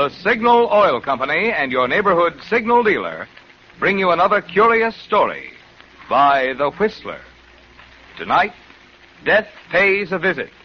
The Signal Oil Company and your neighborhood signal dealer bring you another curious story by The Whistler. Tonight, Death Pays a Visit.